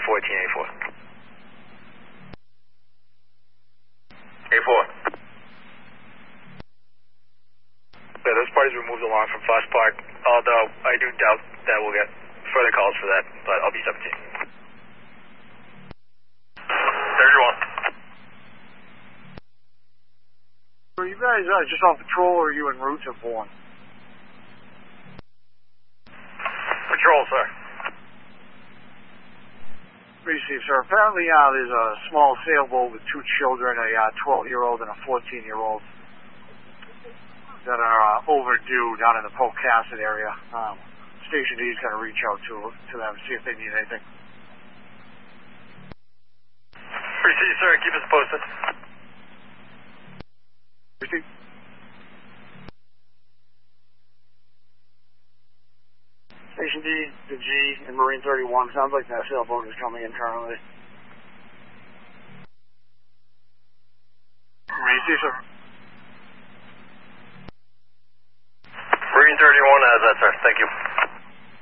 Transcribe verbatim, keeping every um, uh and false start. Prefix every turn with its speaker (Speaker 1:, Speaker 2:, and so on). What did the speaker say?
Speaker 1: fourteen, A four. A four. Yeah, those parties were moved along from Foss Park, although I do doubt that we'll get further calls for that, but I'll be seventeen. thirty-one.
Speaker 2: Are you guys uh, just on patrol, or are you en route to Vaughan?
Speaker 1: Patrol, sir.
Speaker 2: Receive, sir. Apparently, uh, there's a small sailboat with two children, a uh, twelve-year-old and a fourteen-year-old, that are uh, overdue down in the Pocasset area. Um, Station D is going to reach out to to them and see if they need anything.
Speaker 1: Receive, sir. Keep us posted.
Speaker 2: Receive. Station D, the G, and Marine thirty-one. Sounds like that sailboat is coming in currently. Receive, sir.
Speaker 1: Marine thirty-one has that, sir. Thank you.